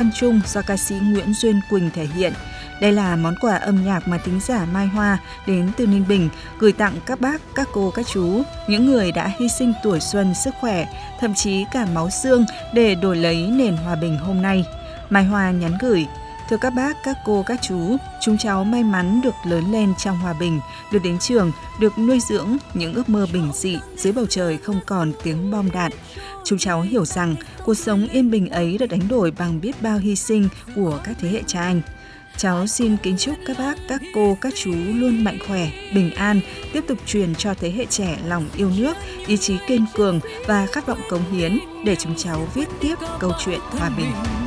Quang Trung do ca sĩ Nguyễn Duyên Quỳnh thể hiện. Đây là món quà âm nhạc mà thính giả Mai Hoa đến từ Ninh Bình gửi tặng các bác, các cô, các chú, những người đã hy sinh tuổi xuân, sức khỏe, thậm chí cả máu xương để đổi lấy nền hòa bình hôm nay. Mai Hoa nhắn gửi: thưa các bác, các cô, các chú, chúng cháu may mắn được lớn lên trong hòa bình, được đến trường, được nuôi dưỡng những ước mơ bình dị dưới bầu trời không còn tiếng bom đạn. Chúng cháu hiểu rằng cuộc sống yên bình ấy được đánh đổi bằng biết bao hy sinh của các thế hệ cha anh. Cháu xin kính chúc các bác, các cô, các chú luôn mạnh khỏe, bình an, tiếp tục truyền cho thế hệ trẻ lòng yêu nước, ý chí kiên cường và khát vọng cống hiến để chúng cháu viết tiếp câu chuyện hòa bình.